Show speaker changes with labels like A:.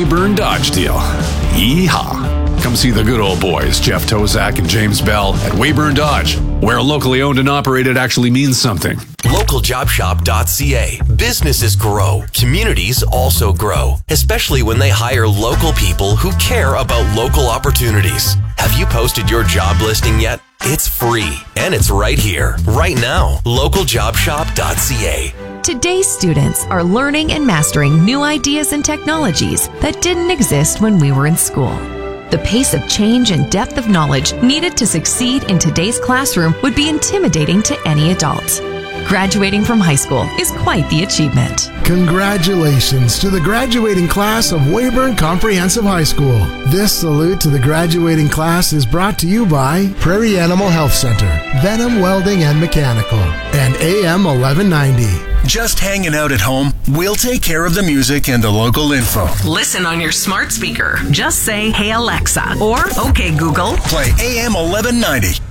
A: Weyburn Dodge deal. Yeehaw. Come see the good old boys, Jeff Tozak and James Bell at Weyburn Dodge, where locally owned and operated actually means something.
B: LocalJobShop.ca. Businesses grow. Communities also grow, especially when they hire local people who care about local opportunities. Have you posted your job listing yet? It's free, and it's right here, right now. LocalJobShop.ca.
C: Today's students are learning and mastering new ideas and technologies that didn't exist when we were in school. The pace of change and depth of knowledge needed to succeed in today's classroom would be intimidating to any adult. Graduating from high school is quite the achievement.
D: Congratulations to the graduating class of Weyburn Comprehensive High School. This salute to the graduating class is brought to you by Prairie Animal Health Center, Venom Welding and Mechanical, and AM 1190.
E: Just hanging out at home? We'll take care of the music and the local info.
F: Listen on your smart speaker. Just say, "Hey Alexa," or "Okay Google."
E: Play AM 1190.